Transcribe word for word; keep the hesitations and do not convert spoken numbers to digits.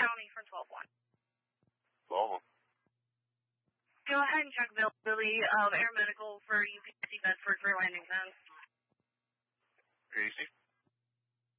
County for twelve one. twelve one. Go ahead and check availability of air medical for U P C Bedford for landing zone. Casey?